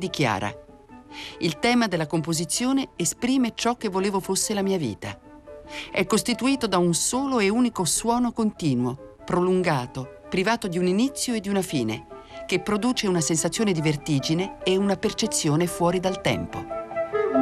dichiara: «Il tema della composizione esprime ciò che volevo fosse la mia vita. È costituito da un solo e unico suono continuo, prolungato, privato di un inizio e di una fine, che produce una sensazione di vertigine e una percezione fuori dal tempo».